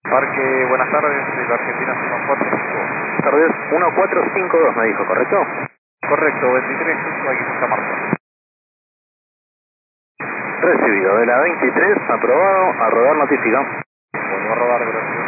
Parque, buenas tardes, de la Argentina 1452. Buenas tardes, 1452 me dijo, ¿correcto? Correcto, 23, aquí Santa Marta. Recibido, de la 23, aprobado, a rodar notifica. Vuelvo a rodar, gracias.